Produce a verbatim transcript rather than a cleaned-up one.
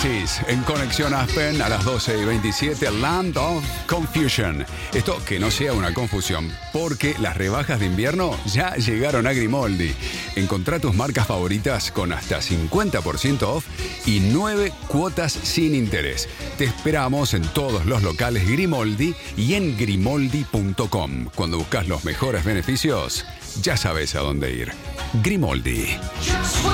Genesis en Conexión Aspen a las doce y veintisiete, Land of Confusion. Esto que no sea una confusión, porque las rebajas de invierno ya llegaron a Grimoldi. Encontrá tus marcas favoritas con hasta cincuenta por ciento off y nueve cuotas sin interés. Te esperamos en todos los locales Grimoldi y en grimoldi punto com. Cuando buscas los mejores beneficios, ya sabes a dónde ir. Grimoldi.